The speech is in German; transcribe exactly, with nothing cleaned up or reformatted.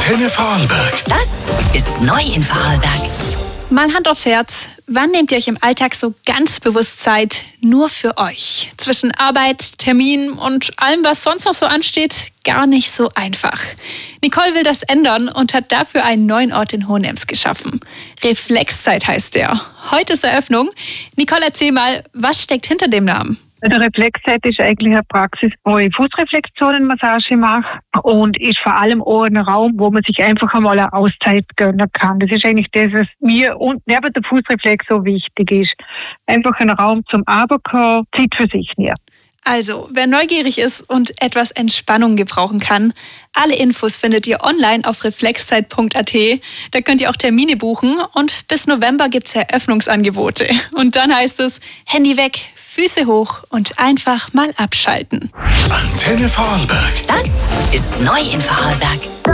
Antenne Vorarlberg. Das ist neu in Vorarlberg. Mal Hand aufs Herz. Wann nehmt ihr euch im Alltag so ganz bewusst Zeit nur für euch? Zwischen Arbeit, Termin und allem, was sonst noch so ansteht, gar nicht so einfach. Nicole will das ändern und hat dafür einen neuen Ort in Hohenems geschaffen. Reflexzeit heißt der. Heute ist Eröffnung. Nicole, erzähl mal, was steckt hinter dem Namen? Die Reflexzeit ist eigentlich eine Praxis, wo ich Fußreflexzonenmassage mache und ist vor allem auch ein Raum, wo man sich einfach einmal eine Auszeit gönnen kann. Das ist eigentlich das, was mir und neben der Fußreflex so wichtig ist. Einfach ein Raum zum Aberkommen, Zeit für sich nehmen. Also, wer neugierig ist und etwas Entspannung gebrauchen kann, alle Infos findet ihr online auf reflexzeit punkt a t. Da könnt ihr auch Termine buchen und bis November gibt's Eröffnungsangebote. Und dann heißt es, Handy weg, Füße hoch und einfach mal abschalten. Antenne Vorarlberg. Das ist neu in Vorarlberg.